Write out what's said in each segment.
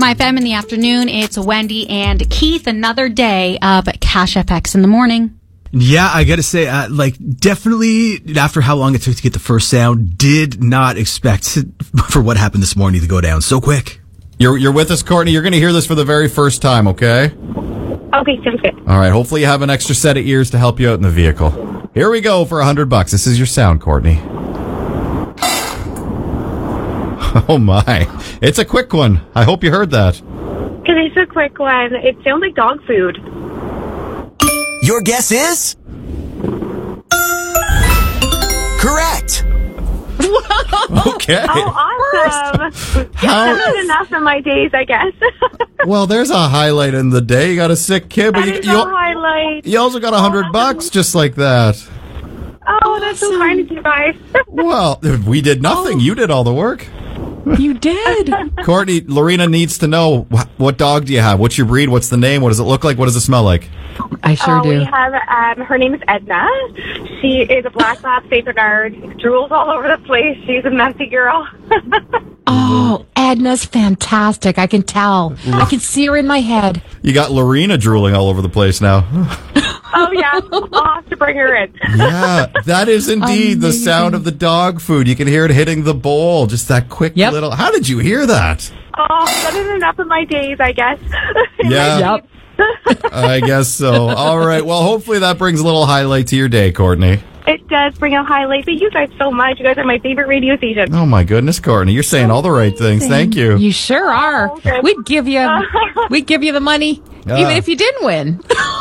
My FM in the afternoon, it's Wendy and Keith. Another day of Cash FX in the morning. Yeah, I gotta say, definitely after how long it took to get the first sound, did not expect for what happened this morning to go down so quick. You're with us, Courtney. You're going to hear this for the very first time, okay? Okay, sounds good. All right, hopefully you have an extra set of ears to help you out in the vehicle. Here we go for $100. This is your sound, Courtney. Oh my. It's a quick one. I hope you heard that. It is a quick one. It sounds like dog food. Your guess is? Correct. Okay. Oh, awesome. I've had enough of my days, I guess. Well, there's a highlight in the day. You got a sick kid, but that is a highlight. you also got $100 just like that. Oh, that's so kind of you guys. Well, we did nothing. You did all the work. You did. Courtney, Lorena needs to know, what dog do you have? What's your breed? What's the name? What does it look like? What does it smell like? I sure do. We have, her name is Edna. She is a black lab Saint Bernard. Drools all over the place. She's a messy girl. Oh, Edna's fantastic. I can tell. I can see her in my head. You got Lorena drooling all over the place now. Oh, yeah. I'll have to bring her in. Yeah, that is indeed the sound of the dog food. You can hear it hitting the bowl. Just that quick little... How did you hear that? Oh, that is enough of my days, I guess. Yeah. I guess so. All right. Well, hopefully that brings a little highlight to your day, Courtney. It does bring a highlight. Thank you guys so much. You guys are my favorite radio station. Oh, my goodness, Courtney. You're saying all the right things. Thank you. You sure are. Oh, okay. We'd give you the money, even if you didn't win.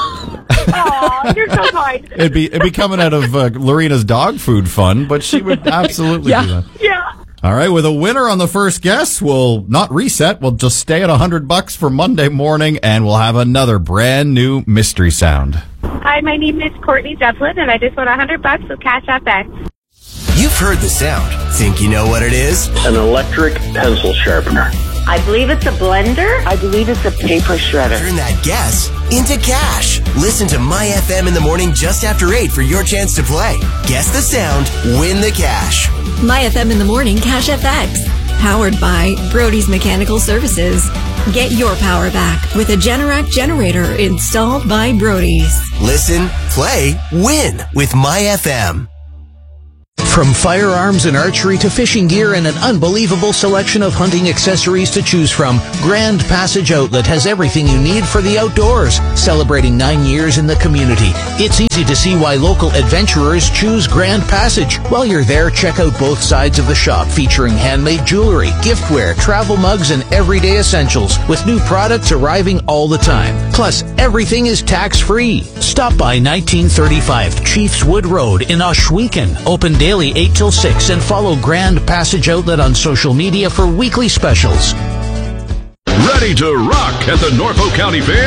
Oh, you're so kind. It'd be coming out of Lorena's dog food fund, but she would absolutely do that. Yeah. All right, with a winner on the first guess, we'll not reset. We'll just stay at $100 for Monday morning, and we'll have another brand new mystery sound. Hi, my name is Courtney Devlin, and I just won $100 with Cash FX. You've heard the sound. Think you know what it is? An electric pencil sharpener. I believe it's a blender. I believe it's a paper shredder. Turn that guess into cash. Listen to My FM in the morning just after 8 for your chance to play. Guess the sound, win the cash. My FM in the morning, Cash FX. Powered by Brody's Mechanical Services. Get your power back with a Generac generator installed by Brody's. Listen, play, win with My FM. From firearms and archery to fishing gear and an unbelievable selection of hunting accessories to choose from, Grand Passage Outlet has everything you need for the outdoors. Celebrating 9 years in the community, it's easy to see why local adventurers choose Grand Passage. While you're there, check out both sides of the shop featuring handmade jewelry, giftware, travel mugs, and everyday essentials, with new products arriving all the time. Plus, everything is tax-free. Stop by 1935 Chiefs Wood Road in Ohsweken, open daily 8 till 6, and follow Grand Passage Outlet on social media for weekly specials. Ready to rock at the Norfolk County Fair?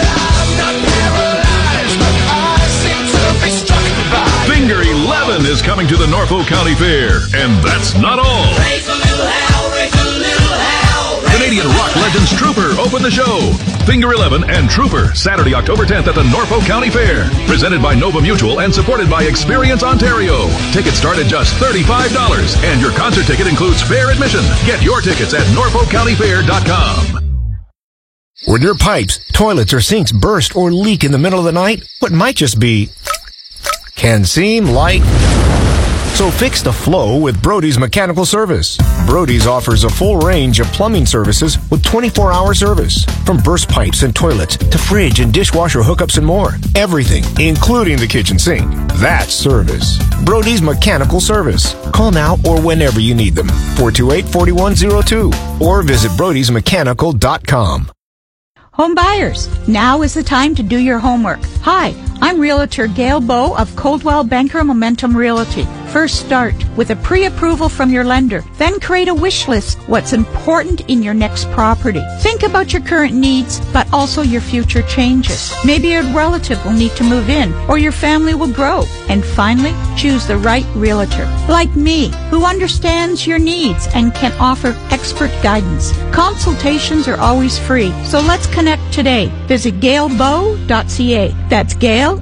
Finger 11 is coming to the Norfolk County Fair, and that's not all. Canadian rock legends Trooper open the show. Finger 11 and Trooper, Saturday, October 10th at the Norfolk County Fair. Presented by Nova Mutual and supported by Experience Ontario. Tickets start at just $35, and your concert ticket includes fair admission. Get your tickets at NorfolkCountyFair.com. When your pipes, toilets, or sinks burst or leak in the middle of the night, what might just be can seem like... So fix the flow with Brody's Mechanical Service. Brody's offers a full range of plumbing services with 24-hour service. From burst pipes and toilets to fridge and dishwasher hookups and more. Everything, including the kitchen sink. That's service. Brody's Mechanical Service. Call now or whenever you need them. 428-4102 or visit brodysmechanical.com. Home buyers, now is the time to do your homework. Hi, I'm Realtor Gail Bowe of Coldwell Banker Momentum Realty. First start with a pre-approval from your lender. Then create a wish list, what's important in your next property. Think about your current needs, but also your future changes. Maybe a relative will need to move in, or your family will grow. And finally, choose the right realtor. Like me, who understands your needs and can offer expert guidance. Consultations are always free, so let's connect today. Visit gailbow.ca. That's Gail,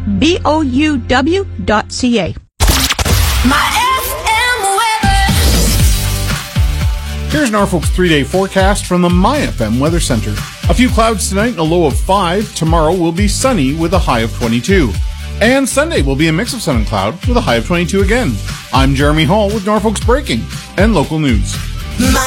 BOUW.ca. My FM weather. Here's Norfolk's 3-day forecast from the MyFM Weather Center. A few clouds tonight and a low of 5. Tomorrow will be sunny with a high of 22. And Sunday will be a mix of sun and cloud with a high of 22 again. I'm Jeremy Hall with Norfolk's breaking and local news.